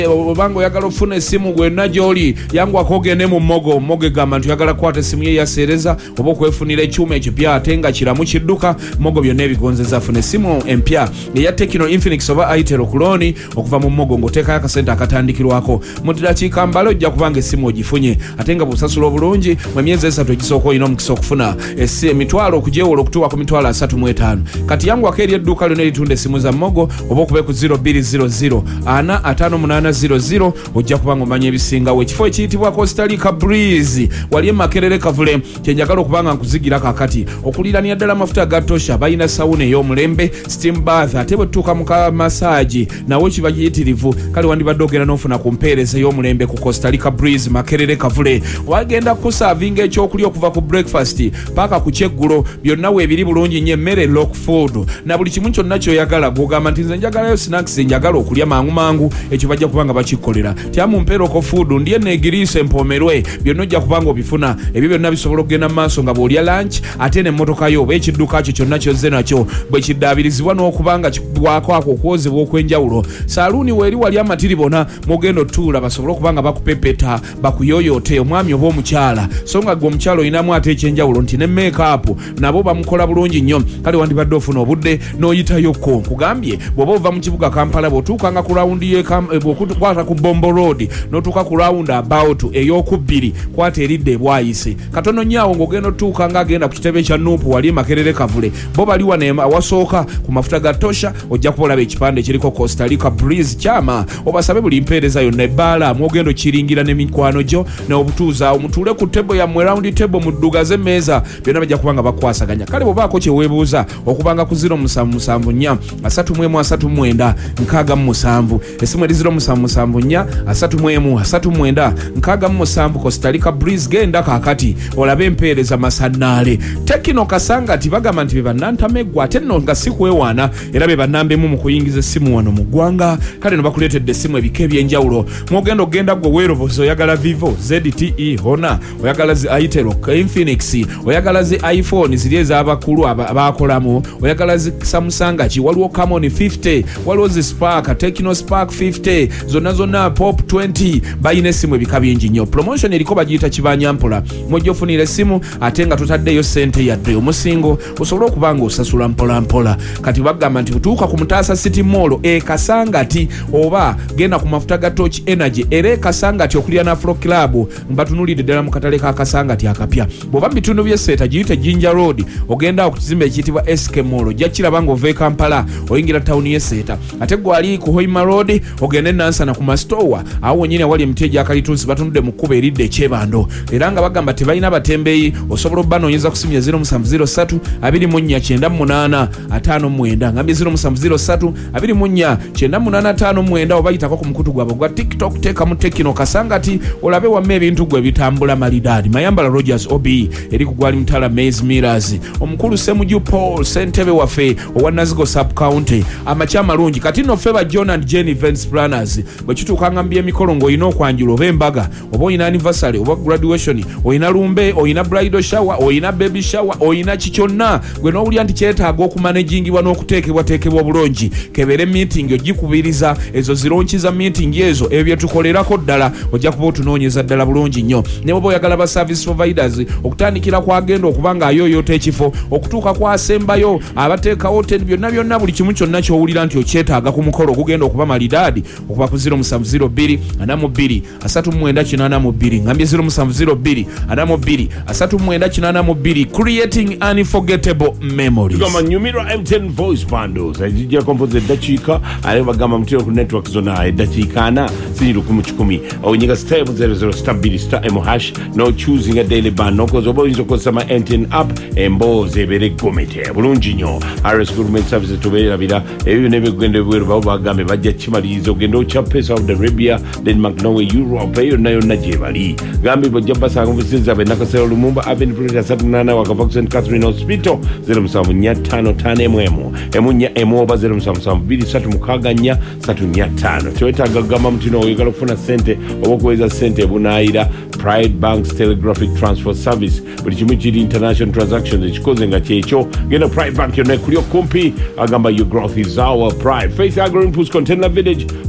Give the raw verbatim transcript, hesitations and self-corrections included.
obanga oyagala ofuna essimu gwenna gy'oli yangu akogende mu mmogo mmogo egamba nti oyagala kukwata essimu ye yaseereza oba okwefunira ekyuma ekipya ate nga kiramu kidduka mmogo byonna ebigonzeza afuna essimu empya eya Tecno Infinix oba Itel Clone okuva mu mmogo ng'oteekayo akasente akatandikirwako mu ddakiika mbale ojja kubanga essimu ogifunye ate nga bw'osasula obulungi mu myezi esatu egisooka olina omukisa okufuna emitwalo okugyewola okutuuka ku mitwalo asatu mu etaano kati yanguwako eri edduuka lyonna eritunda essimu za mmogo oba okube ku zero bbiri zero zero ana ataano munaana zero zero ojja kubanga omanya ebisingawo ekifo ekiyitibwa Costa Rica Breeze wali e Makerere Kavule kyenjagala okubanga nkuzigira kakati okulirania ddala amafuta ga Tosha balina sawuna ey'omulembe steam bath ate bwe tutuuka mu kamasaaji nawo kiba kiyitirivu kale wandibadde ogenda n'ofuna ku mpeereza ey'omulembe ku Costa Rica Breeze Makerere Kavule wagenda kusaavinga ekyokulya okuva ku breakfast paka ku kyeggulo byonna weebiri bulungi nnyo emmere lock food na buli kimu kyonna kyoyagala gwogamba nti nze njagalayo snacks njagala okulya mangu mangu ekyo bajja kubanga bakikolera tyamu mpeeroko food ndiye neegiriisa empomerwe byonna ojja kubanga obifuna ebyo byonna bisobola okugenda mu maaso nga bw'olya lunch ate n'emmotoka yo oba ekidduka kyo kyonna kyozze nakyo bwe kiddaabirizibwa n'okubanga kigwako ako okwozebwa okw'enjawulo saaluuni weeri wali amatiri bona mugenda otuula basobole okubanga bakupepeta bakuyooyoote omwami oba omukyala so nga gwe omukyala olinamu ate ekyenjawulo nti ne make-up nabo bamukola bulungi nnyo kale wandibadde ofuna obudde n'oyitayokko nkugambye bw'oba ova mu kibuga Kampala bw'otuukanga ku rawundi bw'okukwata ku Bombo Road n'otuuka ku rawundi about ey'okubbiri kwata eridde ebwayise katono nnyo ng'ogenda otuuka ng'agenda ku kitebe kya Nuupu wali e Makerere Kavule bo bali wano awasooka ku mafuta ga Tosha ojja kuba olaba ekipande kiriko Costa Rica Breeze kyama obasabe buli mpeereza yonna ebbaala mwogenda okiringira n'emikwano gyo n'obutuuza omutuule ku tebo yammwe rawundi tebo muddugaze emmeeza byonna bajja kubanga bakwasaganya kale bw'obaako kye weebuuza okubanga ku zero musanvu musanvu nnya asatu mu emu asatu mu mwenda nkaaga mu musanvu essimu eri zero musanvu musanvu nnya asatu mu emu asatu mu mwenda nkaaga mu musanvu Costa Rica Breeze genda kaakati olabe empeereza masannaale Tecno Kasangati bagamba nti be bannantameggwa ate nno nga si kwewaana era be bannambemu mu kuyingiza essimu wano mu ggwanga kale no bakuleetedde essimu ebika eby'enjawulo mwogenda ogenda gwe weeroboza oyagala Vivo Z T E Honor oyagala zi Itel Infinix oyagala zi iPhone ziri ez'abakulu abaakolamu oyagala zi Samsung ki waliwo Camon fifty waliwo zi Spark Tecno Spark fifty zonna zonna Pop twenty bayina essimu ebika bingi nnyo promotion eriko bagiyita kibanyampola mwojja ofunira essimu ate nga totaddeyo ssente yadde omusingo osobola okubanga osasula mpola mpola kati bagamba nti butuuka ku Mutaasa City Mall e Kasangati oba genda ku mafuta ga Torch Energy era e Kasangati okulya na Afro Club mbatunulidde ddala mu katale ka Kasangati akapya bw'oba mu bitundu by'esseeta giyite Jinja Road ogenda ku kizimbe ekiyitibwa S K Mall ojja kiraba ng'ova e Kampala oyingira tawuni y'esseeta ate gwali ku Hoima Road ogende Nansana ku Mastowa awo wennyini awali emiti egyakalitunsi batunudde mu kkubo eridde ekyebando era nga bagamba tebalina batembeeyi osobola obbanoonyeza ku simu ya zero musanvu zero ssatu abiri mu nnya kyenda mu munaana ataano mu mwenda ngambye zero musanvu zero ssatu abiri mu nnya kyenda mu munaana ataano mu mwenda obayitako ku mukutu gwabwe gwa TikTok teekamu Tecno Kasangati olabe wamma ebintu gwe bitambula malidaadi Mayambala Rogers O B eri ku gwali Mutala Maze Millers omukulu Semuju Paul Sentebe waffe owa Nazigo Sub County amakya malungi kati nno ffe ba John and Jane Events Planners bwe kituuka ngambye emikolo ng'olina okwanjula oba embaga oba oyina anniversary oba graduation oyina lumbe oyina bridal shower oyina baby shower oyina kikyonna gwe n'owulya nti kyetaaga okumanagingibwa n'okuteekebwateekebwa obulungi kebere meeting ogikubiriza ezo zironki za meeting ezo ebyo bye tukolerako ddala ojja kuba otunoonyeza ddala bulungi nnyo ne bw'oba oyagala ba service providers okutandikira kwagenda okubanga ayooyoota ekifo okutuuka kwasembayo abateeka hoteli byonna byonna buli kimu kyonna ky'owulira nti okyetaaga ku mukolo ogugenda okuba malidaadi okuba ku zero musanvu zero bbiri ana mu bbiri asatu mu mwenda kinaana mu bbiri ngambye zero musanvu zero bbiri ana mu bbiri asatu mu mwenda kinaana mu bbiri creating unforgettable memories gamba nyumira M ten voice bundles ajija kompoze eddakiika ale bagamba mutiro ku network zona eddakiika ana ziri lukumu kikumi onyiga star zero zero star bbiri star m hash no choosing a daily band nokozo oba oyinza okukozesa ma M ten app emboozi ebeere gomete bulungi nnyo R S Government Services tubeerabira ebyo n'ebigenda ebweru babo bagambe bajja kimaliriza ogenda okya Saudi Arabia Denmark Norway Europe eyo nayo najje bali gambi bajja basanga obusinza be nakasero Lumumba Avenue Project satunana wakava Saint Catherine Hospital zero musanvu nnya ttaano ttaano emu emu emunya emu oba zero musanvu musanvu bbiri ssatu mukaaga nnya ssatu nnya ttaano tewetaaga gamba mutino oyagala okufuna ssente oba okuweza ssente ebunaayira Pride Bank's Telegraphic Transfer Service buli kimu kiri international transactions ekikoze nga kyekyo genda Pride Bank yonna ekuli okumpi agamba your growth is our pride Faith Agro Inputs Container Village